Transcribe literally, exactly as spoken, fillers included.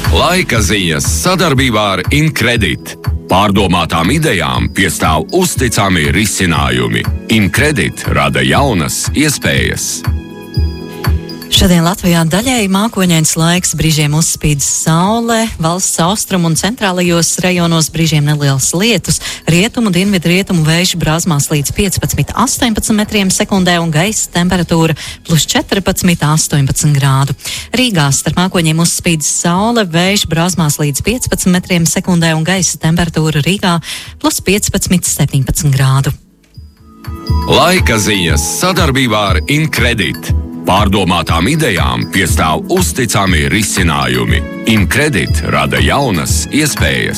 Laika ziņas sadarbībā ar Incredit. Pārdomātām idejām piestāv uzticami risinājumi. Incredit rada jaunas iespējas. Šodien Latvijā daļēji mākoņains laiks, brīžiem uzspīd saule, valsts austrumu un centrālajos rajonos brīžiem nelielas lietus, rietumu, dienvidu, rietumu vējš brāzmās līdz piecpadsmit līdz astoņpadsmit metriem sekundē un gaisa temperatūra plus četrpadsmit līdz astoņpadsmit grādu. Rīgā starp mākoņiem uzspīd saule, vējš brāzmās līdz piecpadsmit metriem sekundē un gaisa temperatūra Rīgā plus piecpadsmit līdz septiņpadsmit grādu. Laika ziņas sadarbībā ar Incredit. Pārdomātām idejām piestāv uzticami risinājumi. Incredit rada jaunas iespējas.